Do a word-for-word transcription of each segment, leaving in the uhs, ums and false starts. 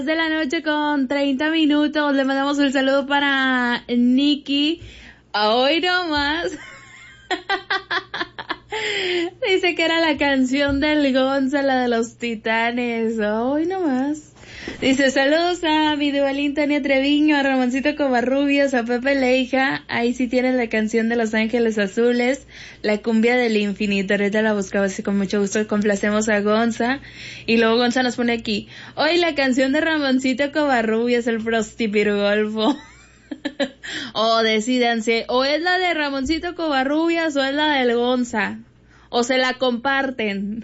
De la noche con treinta minutos. Le mandamos el saludo para Nikki. Hoy nomás. Dice que era la canción del Gonza, la de los Titanes. Hoy nomás. Dice, saludos a mi dualín Tania Treviño, a Ramoncito Covarrubias, a Pepe Leija. Ahí sí tienen la canción de Los Ángeles Azules, la cumbia del infinito. Ahorita la buscaba, así con mucho gusto complacemos a Gonza. Y luego Gonza nos pone aquí, hoy la canción de Ramoncito Covarrubias, el prostipirgolfo. O decídanse, o es la de Ramoncito Covarrubias o es la del Gonza. O se la comparten.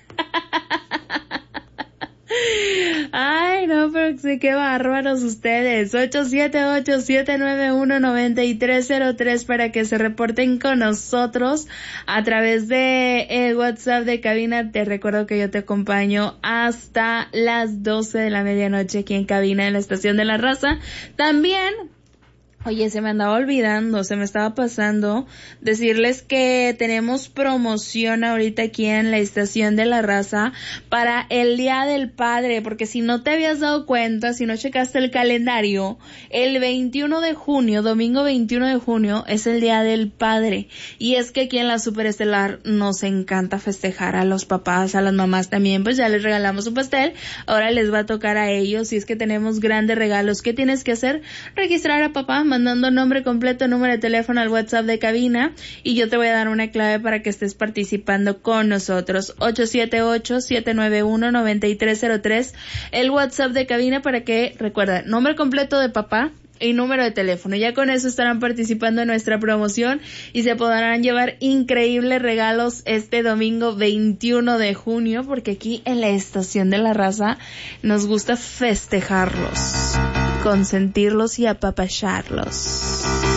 Ay, no, pero sí, qué bárbaros ustedes. ocho siete ocho, siete nueve uno, nueve tres cero tres para que se reporten con nosotros a través de el WhatsApp de cabina. Te recuerdo que yo te acompaño hasta las doce de la medianoche aquí en cabina en la Estación de la Raza. También, oye, se me andaba olvidando, se me estaba pasando decirles que tenemos promoción ahorita aquí en la Estación de la Raza para el Día del Padre, porque si no te habías dado cuenta, si no checaste el calendario, el veintiuno de junio, domingo veintiuno de junio, es el Día del Padre. Y es que aquí en la Superestelar nos encanta festejar a los papás, a las mamás también, pues ya les regalamos un pastel, ahora les va a tocar a ellos, y es que tenemos grandes regalos. ¿Qué tienes que hacer? Registrar a papá, mandando nombre completo, número de teléfono al WhatsApp de cabina, y yo te voy a dar una clave para que estés participando con nosotros. ocho siete ocho, siete nueve uno, nueve tres cero tres, el WhatsApp de cabina para que, recuerda, nombre completo de papá y número de teléfono. Ya con eso estarán participando en nuestra promoción y se podrán llevar increíbles regalos este domingo veintiuno de junio, porque aquí en la Estación de la Raza nos gusta festejarlos, consentirlos y apapacharlos.